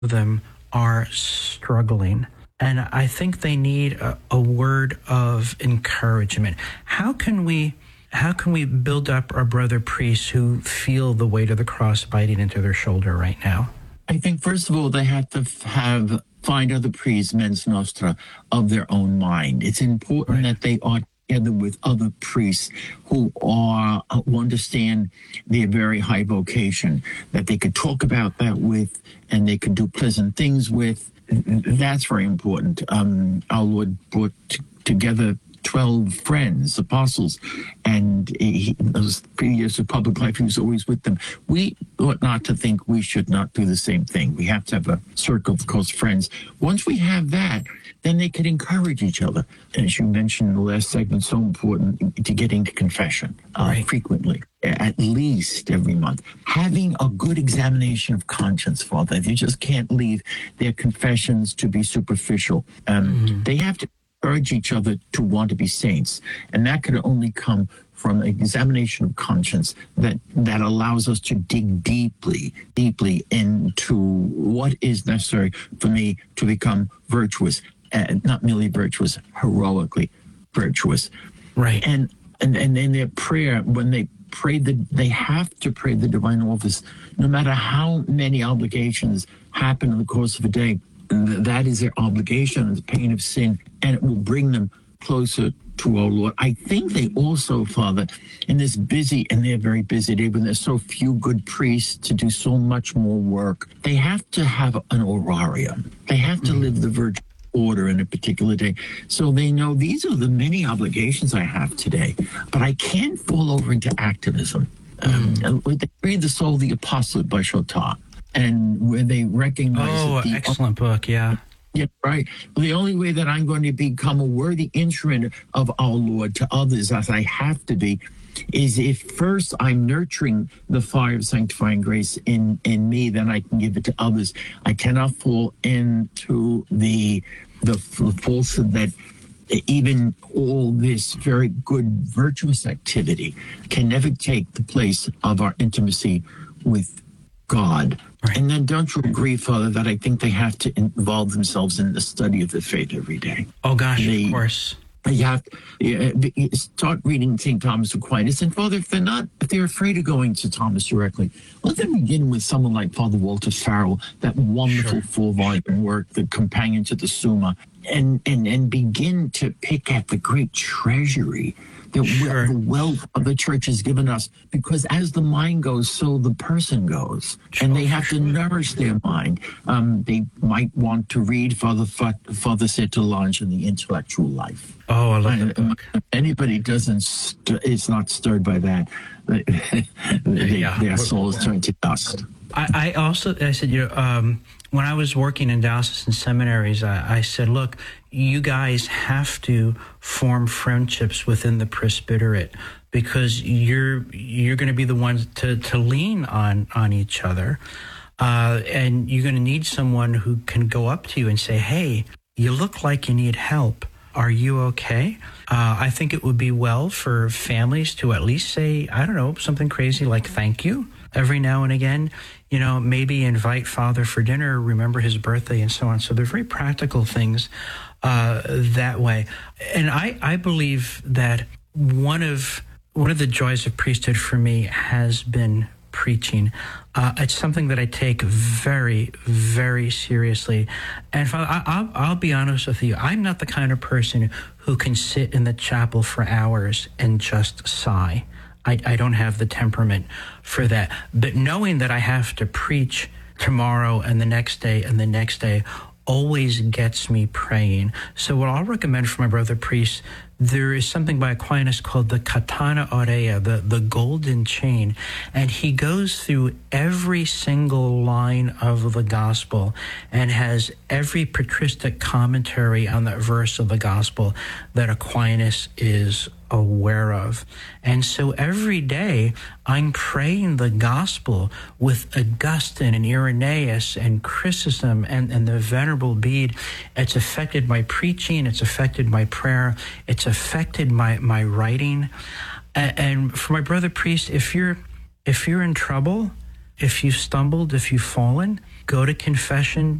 them are struggling. And I think they need a word of encouragement. How can we build up our brother priests who feel the weight of the cross biting into their shoulder right now? I think, first of all, they have to find other priests, mens nostra, of their own mind. It's important that they are together with other priests who understand their very high vocation, that they could talk about that with, and they could do pleasant things with. That's very important. Our Lord brought together 12 friends, apostles, and those 3 years of public life, he was always with them. We ought not to think we should not do the same thing. We have to have a circle of close friends. Once we have that, then they can encourage each other. And as you mentioned in the last segment, so important to getting to confession frequently, at least every month. Having a good examination of conscience, Father. They just can't leave their confessions to be superficial. They have to urge each other to want to be saints. And that could only come from an examination of conscience that allows us to dig deeply into what is necessary for me to become virtuous, and not merely virtuous, heroically virtuous. Right. And in their prayer, when they pray, they have to pray the divine office, no matter how many obligations happen in the course of a day. That is their obligation and the pain of sin, and it will bring them closer to our Lord. I think they also, Father, in this busy, and they're very busy day, when there's so few good priests to do so much more work, they have to have an horarium. They have to live the virgin order in a particular day. So they know these are the many obligations I have today, but I can't fall over into activism. They read The Soul of the Apostle by Chotard, and where they recognize excellent book, yeah. Yeah, right. The only way that I'm going to become a worthy instrument of our Lord to others, as I have to be, is if first I'm nurturing the fire of sanctifying grace in me, then I can give it to others. I cannot fall into the falsehood that even all this very good virtuous activity can never take the place of our intimacy with God. Right. And then don't you agree, Father, that I think they have to involve themselves in the study of the faith every day? Oh, gosh, of course. You have to start reading St. Thomas Aquinas. And Father, if they're afraid of going to Thomas directly, let them begin with someone like Father Walter Farrell, that wonderful full-volume work, the Companion to the Summa, and begin to pick at the great treasury that the wealth of the church has given us, because as the mind goes, so the person goes. And they have to nourish their mind. They might want to read Father Sertillange in The Intellectual Life. Oh, I love that book. If anybody is not stirred by that, their souls turn to dust. I said, when I was working in diocesan seminaries, I said, look, you guys have to form friendships within the presbyterate, because you're going to be the ones to lean on each other. And you're going to need someone who can go up to you and say, hey, you look like you need help. Are you okay? I think it would be well for families to at least say, I don't know, something crazy like thank you every now and again. Maybe invite Father for dinner, remember his birthday, and so on. So they're very practical things that way. And I believe that one of the joys of priesthood for me has been preaching. It's something that I take very, very seriously. And Father, I'll be honest with you. I'm not the kind of person who can sit in the chapel for hours and just sigh. I don't have the temperament for that. But knowing that I have to preach tomorrow and the next day and the next day always gets me praying. So what I'll recommend for my brother priests, there is something by Aquinas called the Catena Aurea, the golden chain. And he goes through every single line of the gospel and has every patristic commentary on that verse of the gospel that Aquinas is aware of. And so every day I'm praying the gospel with Augustine and Irenaeus and Chrysostom and the Venerable Bede. It's affected my preaching, it's affected my prayer, it's affected my writing. And for my brother priest, if you're in trouble, if you've stumbled, if you've fallen, go to confession,